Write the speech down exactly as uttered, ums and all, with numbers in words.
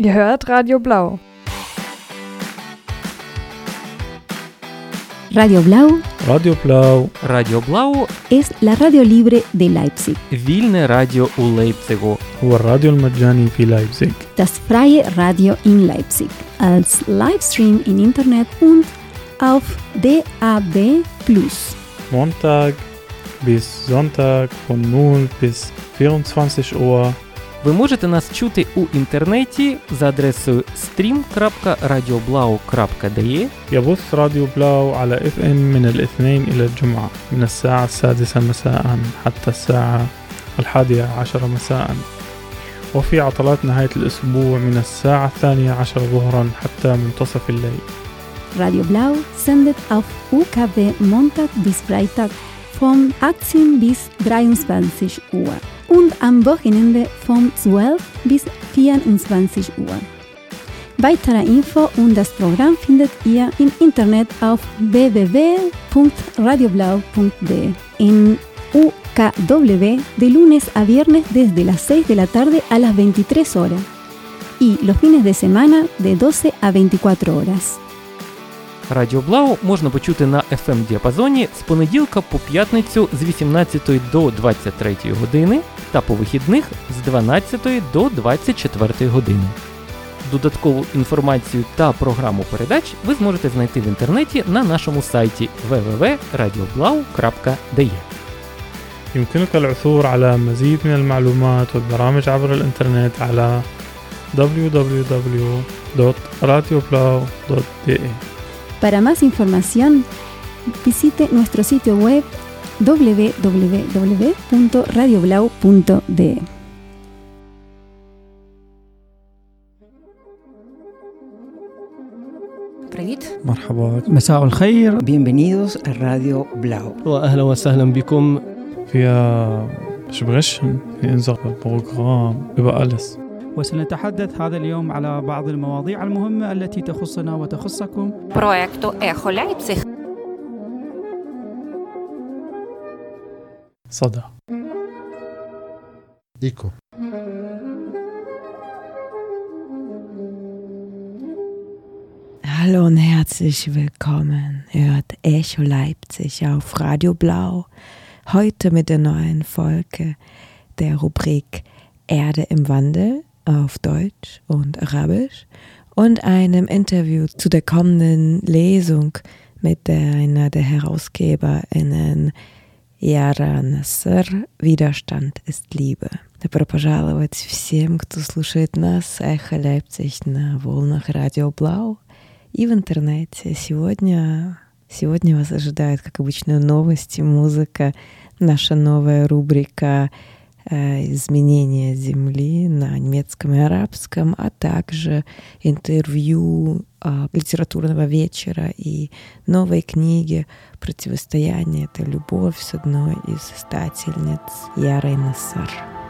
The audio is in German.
Ihr hört Radio Blau. Radio Blau. Radio Blau. Radio Blau es la radio libre de Leipzig. Вільне радіо у Лейпцигу. هو الراديو المجاني في لايبزيغ. Das freie Radio in Leipzig. Als Livestream im Internet und auf D A B plus. Montag bis Sonntag von null bis vierundzwanzig Uhr. Ви можете нас чути у інтернеті за адресою стрім крапка радіоблау крапка ди. يبث راديو بلاو على اف ام من الاثنين إلى الجمعة من الساعة السادسة مساء حتى الساعة الحادية عشر مساء، وفي عطلات نهاية الأسبوع من الساعة الثانية عشر ظهرا حتى منتصف الليل. Radio Blau sendet auf U K W Montag bis Freitag von achtzehn bis dreiundzwanzig Uhr und am Wochenende von zwölf bis vierundzwanzig Uhr. Weitere Info und das Programm findet ihr im Internet auf w w w punto radioblau punto d e. En U K W de lunes a viernes desde las seis de la tarde a las veintitrés horas y los fines de semana de doce a veinticuatro horas. Радіо Блау можна почути на еф ем-діапазоні з понеділка по п'ятницю з вісімнадцятої до двадцять третьої години та по вихідних з дванадцятої до двадцять четвертої години. Додаткову інформацію та програму передач ви зможете знайти в інтернеті на нашому сайті дабл ю дабл ю дабл ю крапка радіоблау крапка ди і. يمكنك العثور على مزيد من المعلومات والبرامج عبر الإنترنت على دبليو دبليو دبليو دوت راديو بلاو دوت دي إي. Para más información, visite nuestro sitio web w w w punto radioblau punto d e. Привет. مرحبا. مساء الخير. Bienvenidos a Radio Blau. وأهلا وسهلا بكم. Wir sprechen in unserem Programm über alles. وسنتحدث هذا اليوم على بعض المواضيع المهمة التي تخصنا وتخصكم. Проекту Ехо Лейпциг. صدى. إيكو. Hallo und herzlich willkommen. Hört Echo Leipzig auf Radio Blau. Heute mit der neuen Folge der Rubrik Erde im Wandel auf Deutsch und Arabisch und einem Interview zu der kommenden Lesung mit der, einer der HerausgeberInnen, Yara Nasser, «Widerstand ist Liebe». Добро пожаловать всем, кто слушает нас, Эхо Лейпциг на волнах Радио Блау и в интернете. Сегодня, сегодня вас ожидают, как обычно, новости, музыка, наша новая рубрика «Изменение Земли» на немецком и арабском, а также интервью литературного вечера и новой книги «Противостояние – это любовь» с одной из издательниц Ярой Нассар.